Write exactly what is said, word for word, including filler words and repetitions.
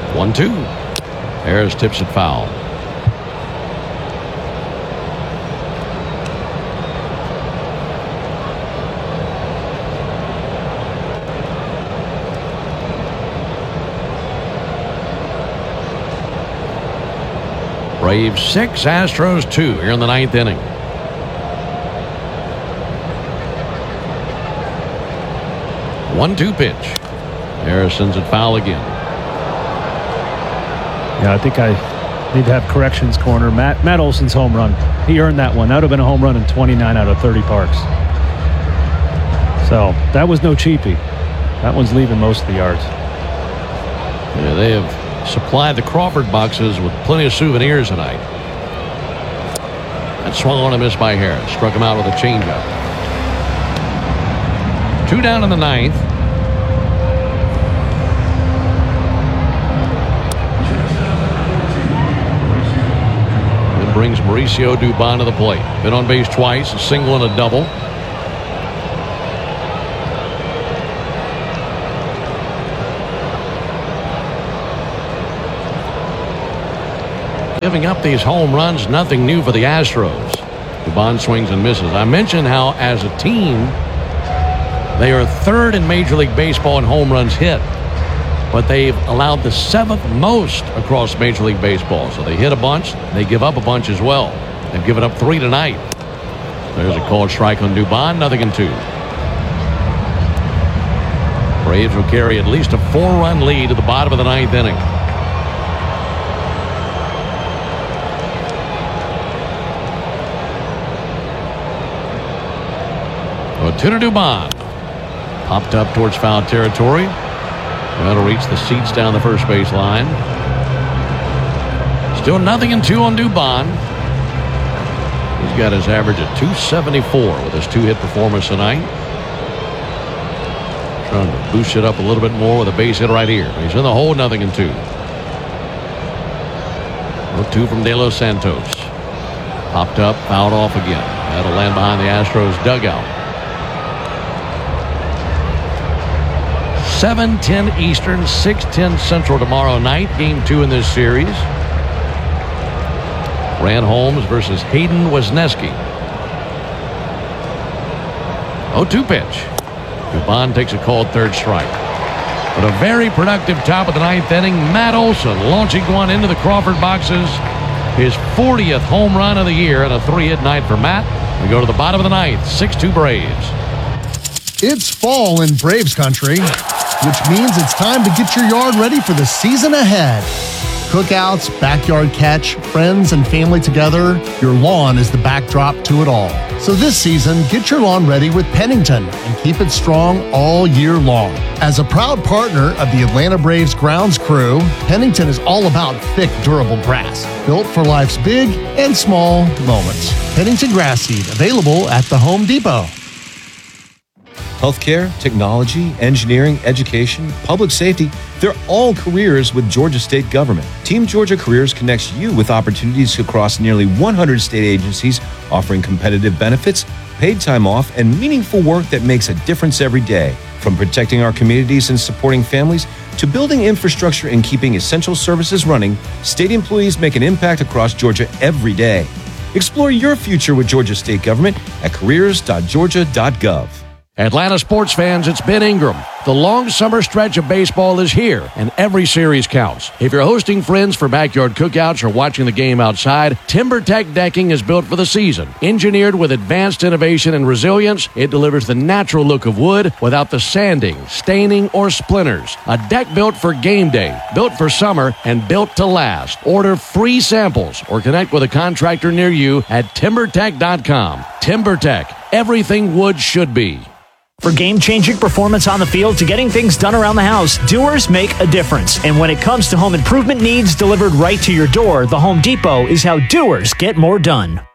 one two. Harris tips it foul. Braves six, Astros two here in the ninth inning. one two pitch. Harris sends it foul again. Yeah, I think I need to have corrections corner. Matt, Matt Olson's home run. He earned that one. That would have been a home run in twenty-nine out of thirty parks. So that was no cheapie. That one's leaving most of the yards. Yeah, they have supplied the Crawford boxes with plenty of souvenirs tonight. That swung on and missed by Harris. Struck him out with a changeup. Two down in the ninth. Then brings Mauricio Dubon to the plate. Been on base twice, a single and a double. Giving up these home runs, nothing new for the Astros. Dubon swings and misses. I mentioned how, as a team, they are third in Major League Baseball in home runs hit, but they've allowed the seventh most across Major League Baseball. So they hit a bunch, they give up a bunch as well. They've given up three tonight. There's a called strike on Dubon, nothing in two. Braves will carry at least a four-run lead to the bottom of the ninth inning. To Dubon. Popped up towards foul territory. That'll reach the seats down the first base line. Still nothing in two on Dubon. He's got his average at two seventy-four with his two-hit performance tonight. Trying to boost it up a little bit more with a base hit right here. He's in the hole, nothing in two. oh two from De Los Santos. Popped up, fouled off again. That'll land behind the Astros dugout. seven ten Eastern, six ten Central tomorrow night. Game two in this series. Rand Holmes versus Hayden Wesneski. oh two pitch. Dubon takes a called third strike. But a very productive top of the ninth inning. Matt Olson launching one into the Crawford boxes. His fortieth home run of the year and a three-hit night for Matt. We go to the bottom of the ninth. six two Braves. It's fall in Braves country, which means it's time to get your yard ready for the season ahead. Cookouts, backyard catch, friends and family together, your lawn is the backdrop to it all. So this season, get your lawn ready with Pennington and keep it strong all year long. As a proud partner of the Atlanta Braves grounds crew, Pennington is all about thick, durable grass, built for life's big and small moments. Pennington Grass Seed, available at the Home Depot. Healthcare, technology, engineering, education, public safety, they're all careers with Georgia State Government. Team Georgia Careers connects you with opportunities across nearly one hundred state agencies, offering competitive benefits, paid time off, and meaningful work that makes a difference every day. From protecting our communities and supporting families to building infrastructure and keeping essential services running, state employees make an impact across Georgia every day. Explore your future with Georgia State Government at careers dot georgia dot gov. Atlanta sports fans, it's Ben Ingram. The long summer stretch of baseball is here, and every series counts. If you're hosting friends for backyard cookouts or watching the game outside, TimberTech decking is built for the season. Engineered with advanced innovation and resilience, it delivers the natural look of wood without the sanding, staining, or splinters. A deck built for game day, built for summer, and built to last. Order free samples or connect with a contractor near you at timber tech dot com. TimberTech, everything wood should be. For game-changing performance on the field to getting things done around the house, doers make a difference. And when it comes to home improvement needs delivered right to your door, the Home Depot is how doers get more done.